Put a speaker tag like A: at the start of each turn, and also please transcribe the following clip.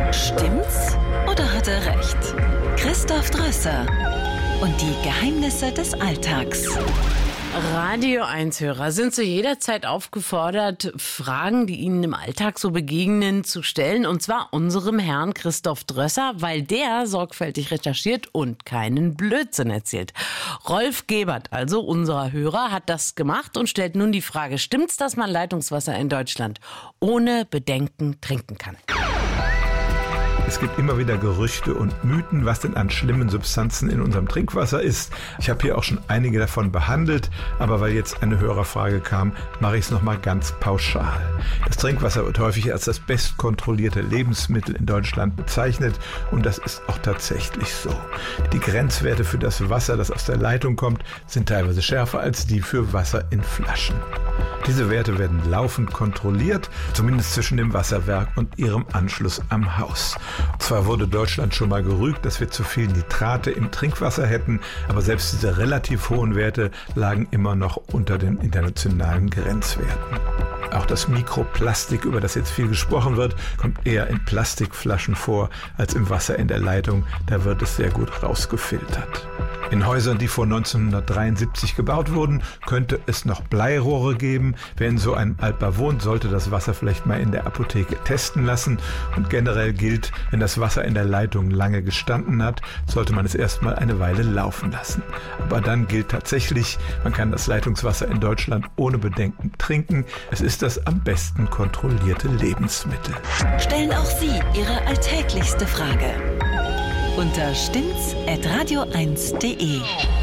A: Stimmt's oder hat er recht? Christoph Drösser und die Geheimnisse des Alltags.
B: Radio 1-Hörer sind zu jeder Zeit aufgefordert, Fragen, die ihnen im Alltag so begegnen, zu stellen. Und zwar unserem Herrn Christoph Drösser, weil der sorgfältig recherchiert und keinen Blödsinn erzählt. Rolf Gebert, also unser Hörer, hat das gemacht und stellt nun die Frage: Stimmt's, dass man Leitungswasser in Deutschland ohne Bedenken trinken kann?
C: Es gibt immer wieder Gerüchte und Mythen, was denn an schlimmen Substanzen in unserem Trinkwasser ist. Ich habe hier auch schon einige davon behandelt, aber weil jetzt eine Hörerfrage kam, mache ich es nochmal ganz pauschal. Das Trinkwasser wird häufig als das bestkontrollierte Lebensmittel in Deutschland bezeichnet und das ist auch tatsächlich so. Die Grenzwerte für das Wasser, das aus der Leitung kommt, sind teilweise schärfer als die für Wasser in Flaschen. Diese Werte werden laufend kontrolliert, zumindest zwischen dem Wasserwerk und ihrem Anschluss am Haus. Zwar wurde Deutschland schon mal gerügt, dass wir zu viel Nitrate im Trinkwasser hätten, aber selbst diese relativ hohen Werte lagen immer noch unter den internationalen Grenzwerten. Auch das Mikroplastik, über das jetzt viel gesprochen wird, kommt eher in Plastikflaschen vor als im Wasser in der Leitung. Da wird es sehr gut rausgefiltert. In Häusern, die vor 1973 gebaut wurden, könnte es noch Bleirohre geben. Wer in so einem Altbau wohnt, sollte das Wasser vielleicht mal in der Apotheke testen lassen. Und generell gilt, wenn das Wasser in der Leitung lange gestanden hat, sollte man es erstmal eine Weile laufen lassen. Aber dann gilt tatsächlich, man kann das Leitungswasser in Deutschland ohne Bedenken trinken. Es ist das am besten kontrollierte Lebensmittel.
A: Stellen auch Sie Ihre alltäglichste Frage unter stimmt's@radio1.de.